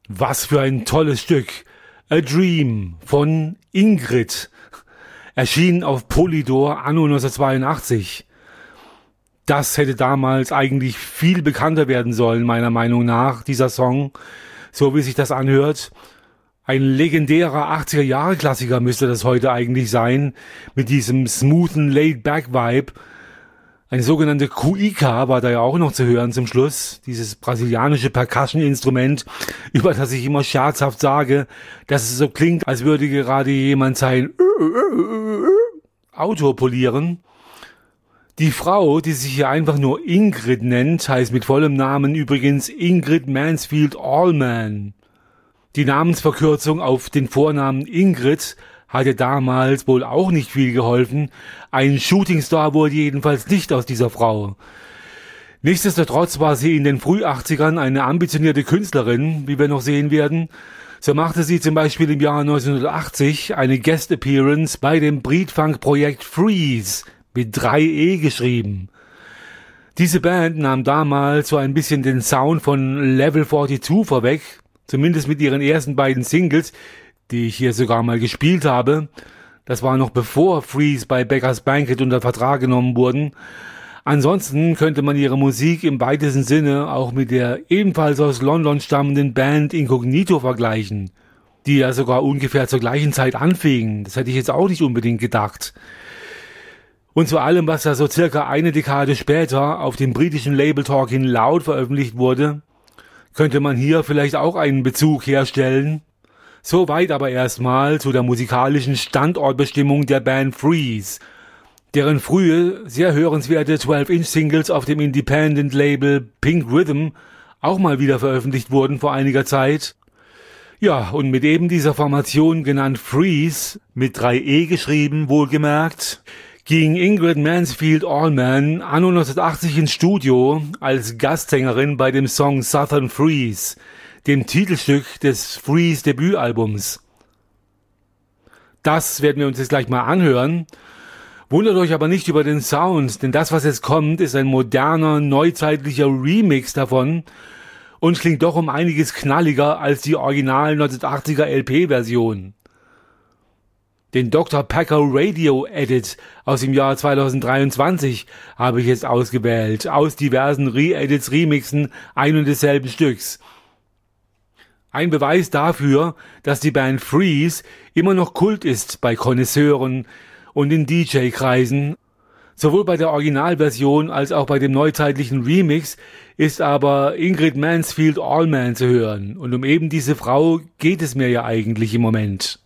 Was für ein tolles Stück. A Dream von Ingrid. Erschien auf Polydor anno 1982. Das hätte damals eigentlich viel bekannter werden sollen, meiner Meinung nach, dieser Song, so wie sich das anhört. Ein legendärer 80er-Jahre-Klassiker müsste das heute eigentlich sein, mit diesem smoothen Laid-Back-Vibe. Eine sogenannte Cuica war da ja auch noch zu hören zum Schluss. Dieses brasilianische Percussion-Instrument, über das ich immer scherzhaft sage, dass es so klingt, als würde gerade jemand sein Auto polieren. Die Frau, die sich hier einfach nur Ingrid nennt, heißt mit vollem Namen übrigens Ingrid Mansfield Allman. Die Namensverkürzung auf den Vornamen Ingrid hatte damals wohl auch nicht viel geholfen. Ein Shootingstar wurde jedenfalls nicht aus dieser Frau. Nichtsdestotrotz war sie in den Früh-80ern eine ambitionierte Künstlerin, wie wir noch sehen werden. So machte sie zum Beispiel im Jahr 1980 eine Guest-Appearance bei dem Breedfunk-Projekt Freeze, mit 3E geschrieben. Diese Band nahm damals so ein bisschen den Sound von Level 42 vorweg, zumindest mit ihren ersten beiden Singles, die ich hier sogar mal gespielt habe. Das war noch bevor Freeze bei Beggars Banquet unter Vertrag genommen wurden. Ansonsten könnte man ihre Musik im weitesten Sinne auch mit der ebenfalls aus London stammenden Band Incognito vergleichen, die ja sogar ungefähr zur gleichen Zeit anfingen. Das hätte ich jetzt auch nicht unbedingt gedacht. Und zu allem, was da so circa eine Dekade später auf dem britischen Label Talking Loud veröffentlicht wurde, könnte man hier vielleicht auch einen Bezug herstellen. Soweit aber erstmal zu der musikalischen Standortbestimmung der Band Freeze, deren frühe, sehr hörenswerte 12-Inch-Singles auf dem Independent-Label Pink Rhythm auch mal wieder veröffentlicht wurden vor einiger Zeit. Ja, und mit eben dieser Formation genannt Freeze, mit 3E geschrieben, wohlgemerkt, ging Ingrid Mansfield Allman anno 1980 ins Studio als Gastsängerin bei dem Song Southern Freeze, dem Titelstück des Freeze Debütalbums. Das werden wir uns jetzt gleich mal anhören. Wundert euch aber nicht über den Sound, denn das, was jetzt kommt, ist ein moderner, neuzeitlicher Remix davon und klingt doch um einiges knalliger als die original 1980er LP-Version. Den Dr. Packer Radio Edit aus dem Jahr 2023 habe ich jetzt ausgewählt, aus diversen Re-Edits, Remixen ein und desselben Stücks. Ein Beweis dafür, dass die Band Freeze immer noch Kult ist bei Connoisseuren und in DJ-Kreisen. Sowohl bei der Originalversion als auch bei dem neuzeitlichen Remix ist aber Ingrid Mansfield Allman zu hören. Und um eben diese Frau geht es mir ja eigentlich im Moment.